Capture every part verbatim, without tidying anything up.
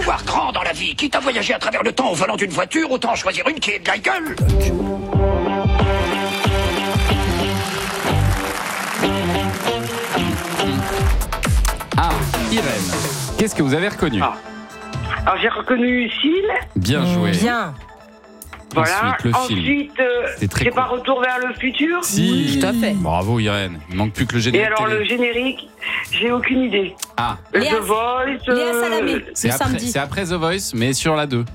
voir grand dans la vie. Quitte à voyager à travers le temps au volant d'une voiture, autant choisir une qui est de la gueule. Ah, Irène, qu'est-ce que vous avez reconnu? Ah. Alors j'ai reconnu Syl. Bien joué. Bien. Voilà. Ensuite, le film. Ensuite, euh, C'était très c'est court. pas Retour vers le futur. Si, Oui, tout à fait. Bravo Irène. Il manque plus que le Et générique. alors télé. le générique, j'ai aucune idée. Ah, Léa- The Voice. Léa euh, Salamé, c'est le après, samedi. c'est après The Voice, mais sur la deux.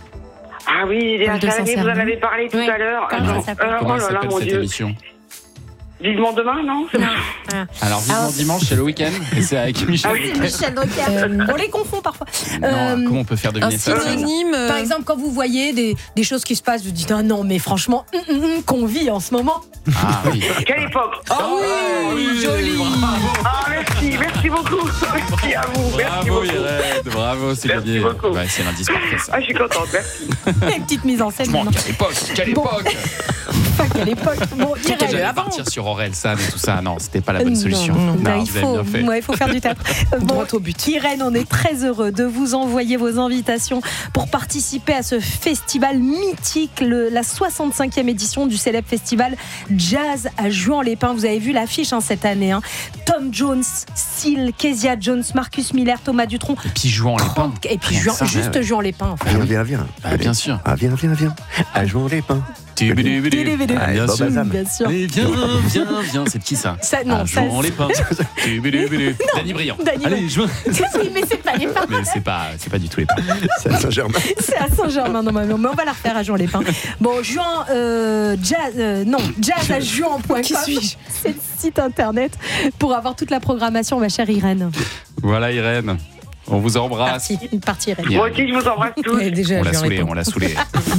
Ah oui, Léa Paul de Salamé, vous en Saint-Sernin. avez parlé tout Oui. à l'heure. Comment Attends, ça s'appelle euh, Comment oh elle là là, s'appelle mon cette Dieu. émission? Vivement demain, non C'est Non. Alors, vivement Alors- dimanche, c'est le week-end. Et c'est avec Michel. Ah oui, Drucker. Michel Drucker. Euh, On les confond parfois. Non, Euh, comment on peut faire Un deviner ça? synonyme. euh, Par exemple, quand vous voyez des, des choses qui se passent, vous dites ah non, mais franchement, hum, hum, hum, qu'on vit en ce moment. Ah oui. Quelle époque? Oh oui, joli. bravo. Ah merci, merci beaucoup. Merci à vous, merci Bravo beaucoup. Irène, bravo, c'est Merci gagné. beaucoup. Ouais, c'est l'indice parfait ça. Ah, je suis contente, merci. Une petite mise en scène. Franchement, maintenant. quelle époque, quelle Bon. époque. Enfin, quelle époque. Bon, Irène, J'allais avant. partir sur Aurel San et tout ça. Non, c'était pas la bonne Non, solution. non, Non, bah, il, vous avez faut, bien fait. ouais, il faut faire du théâtre. Euh, bon, Droit au but. Irène, on est très heureux de vous envoyer vos invitations pour participer à ce festival mythique, le- la soixante-cinquième édition du célèbre festival Jazz à Juan-les-Pins. Vous avez vu l'affiche hein, cette année. hein. Tom Jones, Syl, Kezia Jones, Marcus Miller, Thomas Dutronc. Et puis jouant les pins. Et puis Rien que Juan- ça, juste ouais. Juan-les-Pins. En fait. Viens, viens, viens. Bah, Allez. bien sûr. Ah, viens, viens, viens. À jouer les pains. Tubidubidu. Ah, bien Bob sûr. Azam. Bien sûr. Allez, viens, viens, viens. C'est qui ça? Ça, non, Ah, ça, jouant les pins. Tubidubidu. Danny Briand. Danny Allez, joins. Oui, mais c'est pas les pins. Mais c'est pas, c'est pas du tout les pins. C'est à Saint-Germain. C'est à Saint-Germain normalement, mais on va la refaire à Juan-les-Pins. Bon, Juan, euh, jazz, euh, non, jazz à juan point com. Qui suis-je? C'est le site internet pour avoir toute la programmation, ma chère Irène. Voilà Irène. On vous embrasse. Partie, une partie Irène. Moi aussi, je vous embrasse tous. Ouais, déjà, On l'a je lui saoulé, réponds. on l'a saoulé.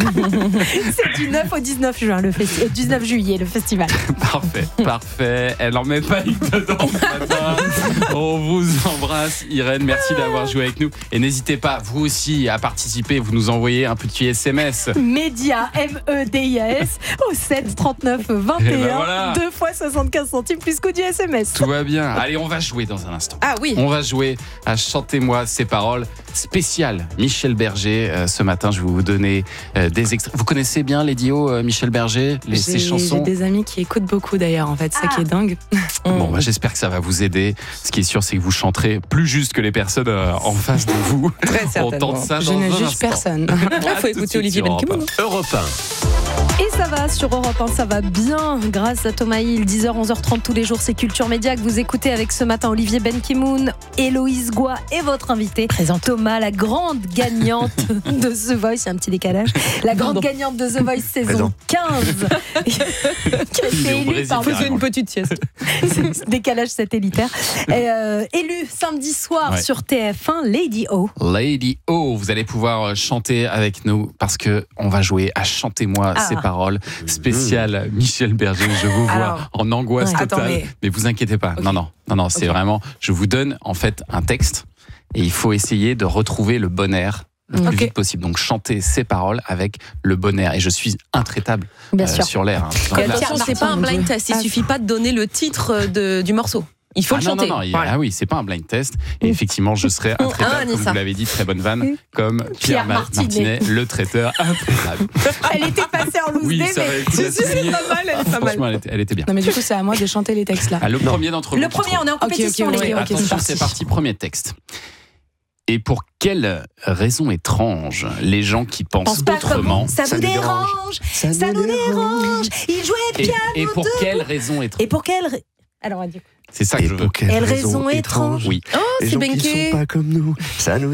C'est du neuf au dix-neuf juin, le festi- euh, dix-neuf juillet, le festival. Parfait, parfait. Elle en met pas une dedans ce matin. On vous embrasse, Irène. Merci d'avoir joué avec nous. Et n'hésitez pas, vous aussi, à participer. Vous nous envoyez un petit S M S. Média, M E D I A S, au sept trente-neuf vingt et un, Eh ben voilà. deux fois soixante-quinze centimes plus qu'au du S M S. Tout va bien. Allez, on va jouer dans un instant. Ah oui. On va jouer à Chantez-moi ces paroles spéciales. Michel Berger, euh, ce matin, je vais vous donner euh, des extraits. Vous connaissez bien Lady O, euh, Michel Berger, les, ses J'ai chansons? j'ai des amis qui écoutent beaucoup d'ailleurs, en fait, c'est ça Ah. qui est dingue. Bon, bah, j'espère que ça va vous aider. Ce qui est sûr, c'est que vous chanterez plus juste que les personnes euh, en face de vous. Très On certainement. tente ça Je dans ne un juge instant. personne. À Il tout faut de écouter suite Olivier sur Europe Benkemoun. Europe un. Et ça va sur Europe un, ça va bien grâce à Thomas Hill, dix heures onze heures trente tous les jours, c'est Culture Média que vous écoutez avec ce matin Olivier Benkemoun, Héloïse Goua et votre invité Thomas, la grande gagnante de The Voice, il y a un petit décalage, la grande Pardon. gagnante de The Voice saison Présent. quinze qui a Il est au été élue Brésil, par carrément. une petite sieste. c'est décalage satellitaire, et, euh, élue samedi soir Ouais. sur T F un, Lady O. Lady O, vous allez pouvoir chanter avec nous parce que on va jouer à Chantez-moi Ah. ces paroles spéciales. Michel Berger, je vous vois Alors, en angoisse ouais. totale. Attends, mais... mais- vous inquiétez pas. Ok. Non, non, non, non, c'est Ok. vraiment. Je vous donne en fait un texte et il faut essayer de retrouver le bon air le plus Ok. vite possible. Donc chanter ces paroles avec le bon air. Et je suis intraitable Bien euh, sûr. sur l'air. hein. Et Là- attention, c'est pas un blind test, il Ah. suffit pas de donner le titre de- du morceau. Il faut Ah le non, chanter. non, non, il- Voilà. ah oui, c'est pas un blind test. Et effectivement, je serai Ah, intraitable, comme Anissa. vous l'avez dit, très bonne vanne, comme Pierre, Pierre Ma- Martinet. Martinet, le traiteur intraitable. Elle était passée en loose Oui, day, ça mais va être Si, si, elle est pas mal, elle est pas mal. Franchement, elle était, elle était bien. Non mais du coup c'est à moi de chanter les textes là. Ah, le premier d'entre vous. le qui premier, trouve. on est en compétition, ok, les ouais, gars. ok, c'est Attention, parti. c'est parti, premier texte. Et pour quelle raison étrange les gens qui pensent Pense pas autrement comme ça vous Ça nous dérange, ça nous dérange. Il jouait et, bien. et pour quelle raison étrange Et pour quelle ra- Alors, on va dire. C'est ça que Et je veux. pour quelle Quelle raison raison étrange Oui. Oh, Les c'est gens qui Benké. sont pas comme nous, ça nous